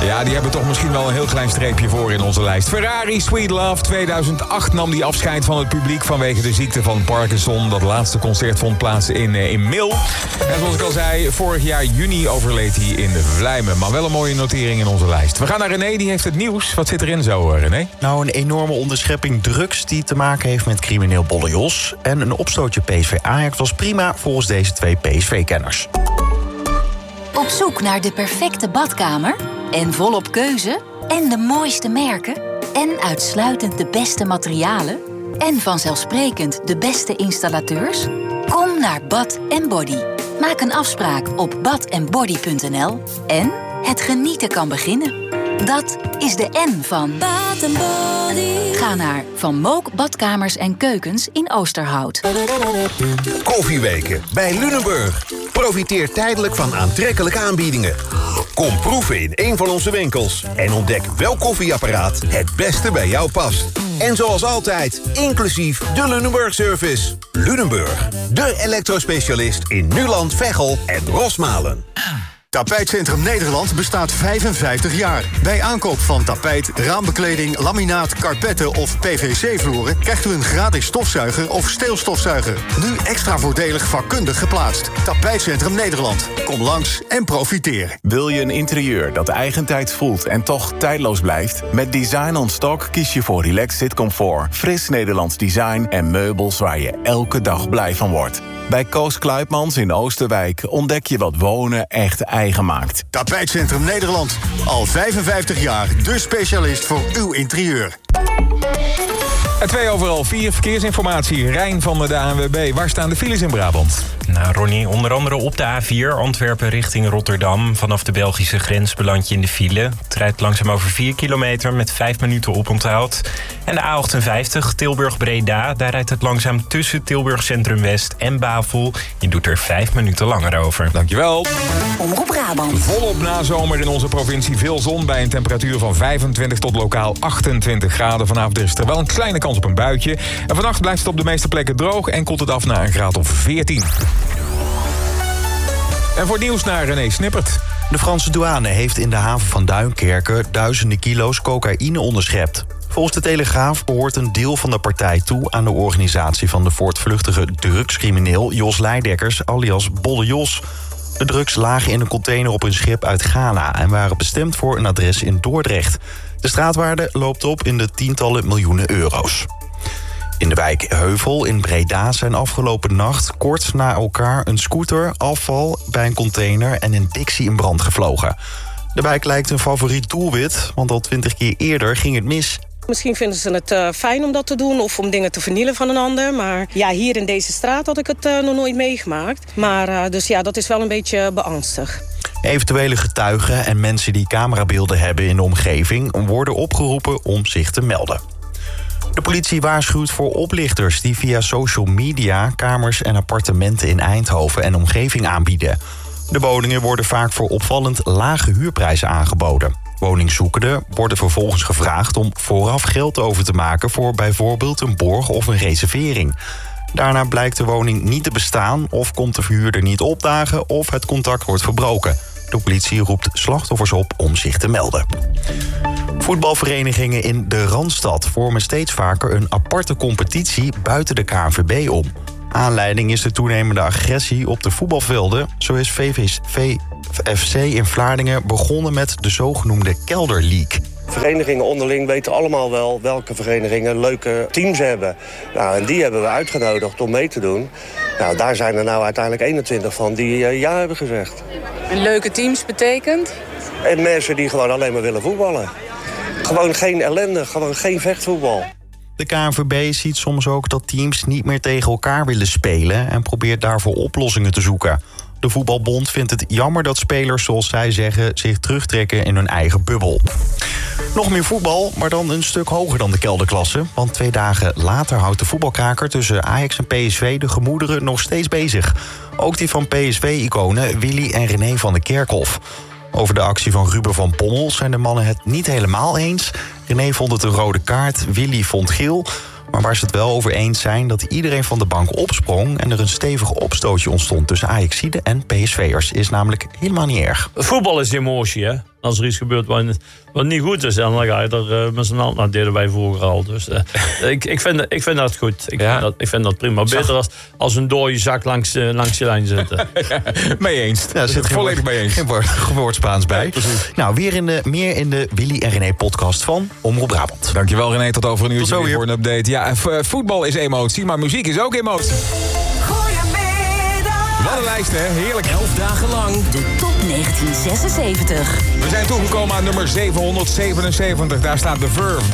Ja, die hebben toch misschien wel een heel klein streepje voor in onze lijst. Ferrari, Sweet Love. 2008 nam die afscheid van het publiek vanwege de ziekte van Parkinson. Dat laatste concert vond plaats in Mil. En zoals ik al zei, vorig jaar juni overleed hij in Vlijmen. Maar wel een mooie notering in onze lijst. We gaan naar René, die heeft het nieuws. Wat zit erin zo, René? Nou, een enorme onderschepping drugs die te maken heeft met crimineel Bolle Jos. En een opstootje PSV-Ajax was prima volgens deze twee PSV-kenners. Op zoek naar de perfecte badkamer? En volop keuze? En de mooiste merken? En uitsluitend de beste materialen? En vanzelfsprekend de beste installateurs? Kom naar Bath & Body. Maak een afspraak op bathandbody.nl. En het genieten kan beginnen. Dat is de N van Bath & Body. Ga naar Van Mook Badkamers en Keukens in Oosterhout. Koffieweken bij Lunenburg. Profiteer tijdelijk van aantrekkelijke aanbiedingen. Kom proeven in een van onze winkels. En ontdek welk koffieapparaat het beste bij jou past. En zoals altijd, inclusief de Lunenburg-service. Lunenburg, de elektrospecialist in Nuland, Veghel en Rosmalen. Tapijtcentrum Nederland bestaat 55 jaar. Bij aankoop van tapijt, raambekleding, laminaat, karpetten of PVC-vloeren krijgt u een gratis stofzuiger of steelstofzuiger. Nu extra voordelig vakkundig geplaatst. Tapijtcentrum Nederland. Kom langs en profiteer. Wil je een interieur dat eigentijds voelt en toch tijdloos blijft? Met Design on Stock kies je voor relaxed zitcomfort, fris Nederlands design en meubels waar je elke dag blij van wordt. Bij Koos Kluipmans in Oosterwijk ontdek je wat wonen echt eigen maakt. Tapijtcentrum Nederland. Al 55 jaar de specialist voor uw interieur. En 4:02 verkeersinformatie. Rijn van de ANWB. Waar staan de files in Brabant? Nou, Ronnie, onder andere op de A4 Antwerpen richting Rotterdam. Vanaf de Belgische grens beland je in de file. Het rijdt langzaam over 4 kilometer met 5 minuten oponthoud. En de A58 Tilburg-Breda. Daar rijdt het langzaam tussen Tilburg Centrum West en Bavel. Je doet er 5 minuten langer over. Dankjewel. Omroep Brabant. Volop nazomer in onze provincie. Veel zon bij een temperatuur van 25 tot lokaal 28 graden. Vanavond is er wel een kleine kans op een buitje. En vannacht blijft het op de meeste plekken droog en koelt het af naar een graad of 14. En voor nieuws naar René Snippert. De Franse douane heeft in de haven van Duinkerke duizenden kilo's cocaïne onderschept. Volgens de Telegraaf behoort een deel van de partij toe aan de organisatie van de voortvluchtige drugscrimineel Jos Leidekkers alias Bolle Jos. De drugs lagen in een container op een schip uit Ghana en waren bestemd voor een adres in Dordrecht. De straatwaarde loopt op in de tientallen miljoenen euro's. In de wijk Heuvel in Breda zijn afgelopen nacht kort na elkaar een scooter, afval bij een container en een Dixie in brand gevlogen. De wijk lijkt een favoriet doelwit, want al 20 keer eerder ging het mis. Misschien vinden ze het fijn om dat te doen of om dingen te vernielen van een ander. Maar ja, hier in deze straat had ik het nog nooit meegemaakt. Maar dus ja, dat is wel een beetje beangstig. Eventuele getuigen en mensen die camerabeelden hebben in de omgeving worden opgeroepen om zich te melden. De politie waarschuwt voor oplichters die via social media kamers en appartementen in Eindhoven en omgeving aanbieden. De woningen worden vaak voor opvallend lage huurprijzen aangeboden. Woningzoekenden worden vervolgens gevraagd om vooraf geld over te maken voor bijvoorbeeld een borg of een reservering. Daarna blijkt de woning niet te bestaan of komt de verhuurder niet opdagen of het contact wordt verbroken. De politie roept slachtoffers op om zich te melden. Voetbalverenigingen in de Randstad vormen steeds vaker een aparte competitie buiten de KNVB om. Aanleiding is de toenemende agressie op de voetbalvelden. Zo is VVFC in Vlaardingen begonnen met de zogenoemde Kelder League. Verenigingen onderling weten allemaal wel welke verenigingen leuke teams hebben. Nou, en die hebben we uitgenodigd om mee te doen. Nou, daar zijn er nou uiteindelijk 21 van die ja hebben gezegd. En leuke teams betekent? En mensen die gewoon alleen maar willen voetballen. Gewoon geen ellende, gewoon geen vechtvoetbal. De KNVB ziet soms ook dat teams niet meer tegen elkaar willen spelen en probeert daarvoor oplossingen te zoeken. De voetbalbond vindt het jammer dat spelers, zoals zij zeggen, zich terugtrekken in hun eigen bubbel. Nog meer voetbal, maar dan een stuk hoger dan de kelderklasse. Want 2 dagen later houdt de voetbalkraker tussen Ajax en PSV de gemoederen nog steeds bezig. Ook die van PSV-iconen Willy en René van der Kerkhof. Over de actie van Ruben van Bommel zijn de mannen het niet helemaal eens. René vond het een rode kaart, Willy vond geel. Maar waar ze het wel over eens zijn dat iedereen van de bank opsprong en er een stevig opstootje ontstond tussen Ajaxiden en PSV'ers is namelijk helemaal niet erg. Voetbal is emotie, hè? als er iets gebeurt wat niet goed is, dan ga je er met z'n allen, dat deden wij vroeger al. Dus ik vind dat goed. Ik vind dat prima. Beter als een dode zak langs je lijn zitten. Mee eens. Ja, zit volledig mee eens. Geen woord Spaans bij. Nou, meer in de Willy en René podcast van Omroep Brabant. Dankjewel René, tot over een uurtje weer voor een update. Ja, voetbal is emotie, maar muziek is ook emotie. Wat een lijst, hè? Heerlijk. 11 dagen lang de top 1976. We zijn toegekomen aan nummer 777. Daar staat The Verve.